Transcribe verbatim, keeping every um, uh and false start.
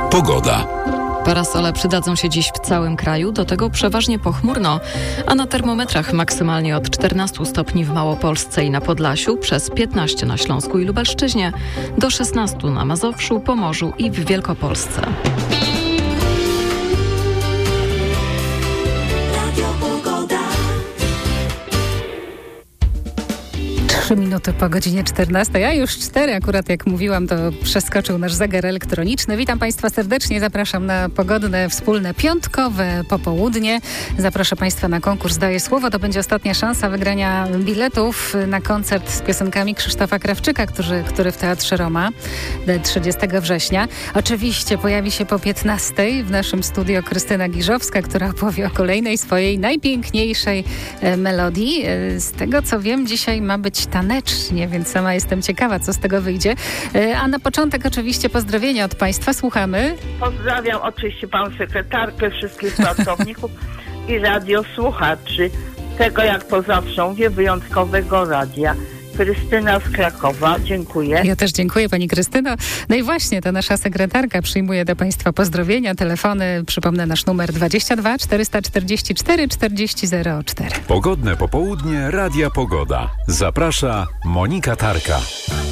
Pogoda. Parasole przydadzą się dziś w całym kraju, do tego przeważnie pochmurno, a na termometrach maksymalnie od czternastu stopni w Małopolsce i na Podlasiu, przez piętnaście na Śląsku i Lubelszczyźnie, do szesnastu na Mazowszu, Pomorzu i w Wielkopolsce. Trzy minuty po godzinie czternastej, a już cztery akurat, jak mówiłam, to przeskoczył nasz zegar elektroniczny. Witam Państwa serdecznie, zapraszam na pogodne, wspólne, piątkowe popołudnie. Zaproszę Państwa na konkurs Daję Słowo. To będzie ostatnia szansa wygrania biletów na koncert z piosenkami Krzysztofa Krawczyka, który, który w Teatrze Roma trzydziestego września. Oczywiście pojawi się po piętnastej w naszym studio Krystyna Giżowska, która opowie o kolejnej swojej najpiękniejszej e, melodii. E, z tego co wiem, dzisiaj ma być tanecznie, więc sama jestem ciekawa, co z tego wyjdzie. A na początek oczywiście pozdrowienia od Państwa. Słuchamy. Pozdrawiam oczywiście Panią sekretarkę, wszystkich pracowników i radiosłuchaczy tego, jak to zawsze mówię, wyjątkowego radia. Krystyna z Krakowa. Dziękuję. Ja też dziękuję Pani Krystyno. No i właśnie, to nasza sekretarka przyjmuje do Państwa pozdrowienia. Telefony, przypomnę, nasz numer dwadzieścia dwa czterysta czterdzieści cztery czterdzieści zero cztery. Pogodne popołudnie Radia Pogoda. Zaprasza Monika Tarka.